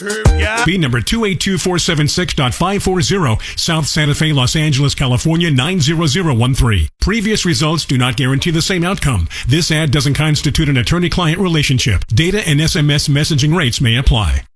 B number 282476.540, South Santa Fe, Los Angeles, California 90013. Previous results do not guarantee the same outcome. This ad doesn't constitute an attorney-client relationship. Data and SMS messaging rates may apply.